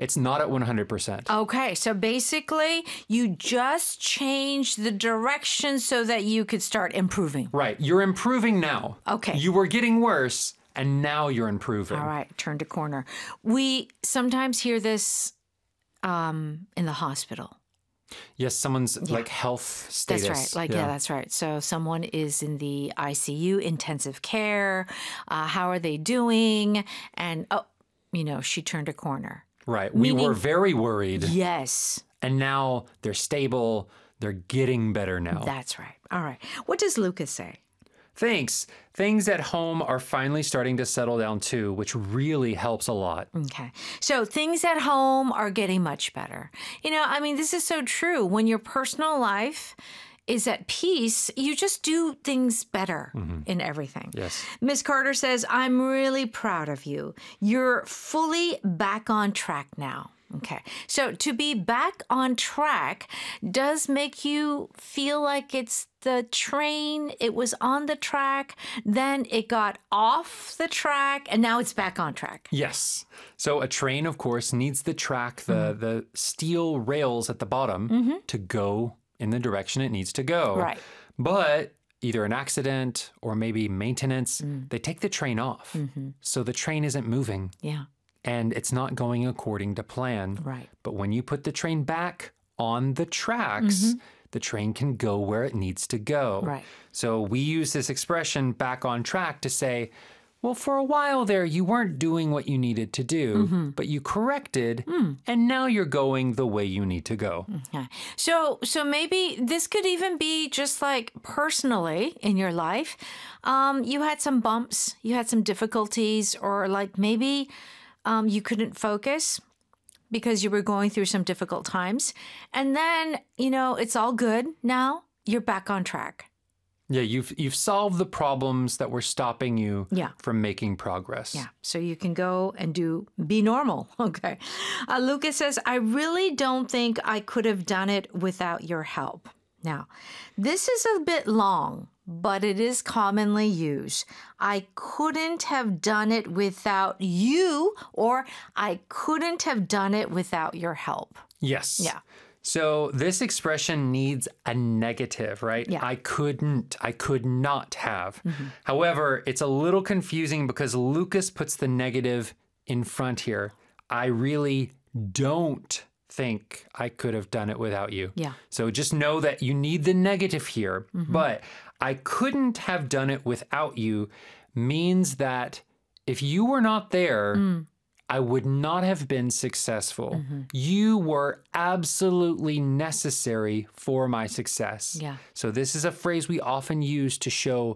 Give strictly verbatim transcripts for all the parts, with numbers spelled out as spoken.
It's not at one hundred percent. Okay, so basically, you just changed the direction so that you could start improving. Right. You're improving now. Okay. You were getting worse, and now you're improving. All right, turn to corner. We sometimes hear this um, in the hospital. Yes, someone's Yeah. like health status. That's right. Like, yeah. that's right. So someone is in the I C U, intensive care. Uh, how are they doing? And, oh, you know, she turned a corner. Right. We Meaning- were very worried. Yes, And now they're stable. They're getting better now. that's right. All right. What does Lucas say? Thanks. Things at home are finally starting to settle down too, which really helps a lot. Okay. So things at home are getting much better. You know, I mean, this is so true. When your personal life is at peace, you just do things better in everything. Yes. Miss Carter says, I'm really proud of you. You're fully back on track now. Okay. So to be back on track does make you feel like it's the train, it was on the track, then it got off the track, and now it's back on track. Yes. So a train, of course, needs the track, the, the steel rails at the bottom to go in the direction it needs to go. Right. But either an accident or maybe maintenance, they take the train off. So the train isn't moving. Yeah. And it's not going according to plan. Right. But when you put the train back on the tracks, the train can go where it needs to go. Right. So we use this expression back on track to say, well, for a while there, you weren't doing what you needed to do, but you corrected, and now you're going the way you need to go. Yeah. So so maybe this could even be just like personally in your life. Um, you had some bumps, you had some difficulties, or like maybe um, you couldn't focus because you were going through some difficult times. And then, you know, it's all good now. You're back on track. Yeah, you've you've solved the problems that were stopping you Yeah. from making progress. Yeah. So you can go and do, be normal. Okay. Uh, Lucas says, I really don't think I could have done it without your help. Now, this is a bit long, but it is commonly used. I couldn't have done it without you, or I couldn't have done it without your help. Yes. Yeah. So this expression needs a negative, right? Yeah. I couldn't, I could not have. However, it's a little confusing because Lucas puts the negative in front here. I really don't think I could have done it without you. Yeah. So just know that you need the negative here, but I couldn't have done it without you means that if you were not there, I would not have been successful. You were absolutely necessary for my success. Yeah. So this is a phrase we often use to show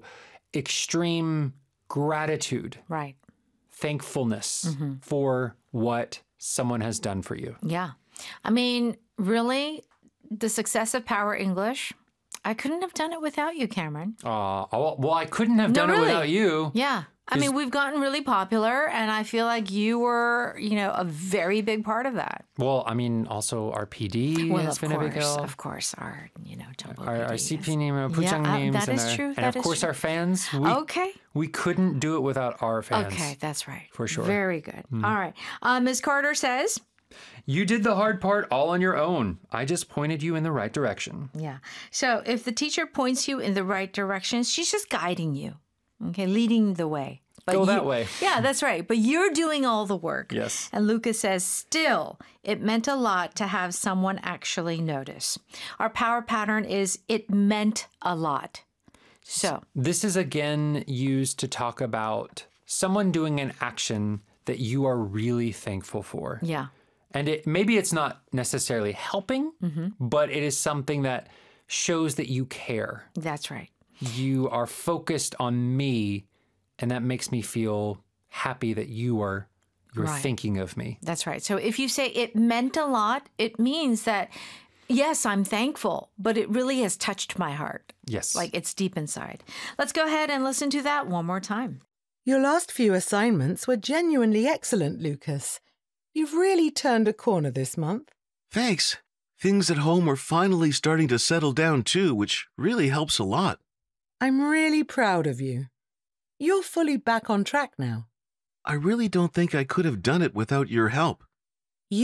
extreme gratitude, Right. thankfulness for what someone has done for you. Yeah. I mean, really, the success of Power English, I couldn't have done it without you, Cameron. Uh, oh, well, I couldn't have No, done really. it without you. Yeah. I mean, we've gotten really popular, and I feel like you were, you know, a very big part of that. Well, I mean, also our P D Well, has of been a big course, help. of course, our, you know, Jumbo Our, our P D C P is- name, our Puchang Yeah, uh, names, that and, is our, true, and that of is course true. our fans. We, Okay. we couldn't do it without our fans. Okay, that's right. For sure. Very good. All right. Uh, Miz Carter says, You did the hard part all on your own. I just pointed you in the right direction. yeah. So if the teacher points you in the right direction, she's just guiding you, okay, leading the way. But Go you- that way. Yeah, that's right. But you're doing all the work. Yes. And Lucas says, still, it meant a lot to have someone actually notice. Our power pattern is it meant a lot. So, This is again used to talk about someone doing an action that you are really thankful for. yeah. And it maybe it's not necessarily helping, but it is something that shows that you care. That's right. You are focused on me, and that makes me feel happy that you are you're Right. thinking of me. That's right. So if you say it meant a lot, it means that, yes, I'm thankful, but it really has touched my heart. Yes. Like it's deep inside. Let's go ahead and listen to that one more time. Your last few assignments were genuinely excellent, Lucas. You've really turned a corner this month. Thanks. Things at home are finally starting to settle down too, which really helps a lot. I'm really proud of you. You're fully back on track now. I really don't think I could have done it without your help.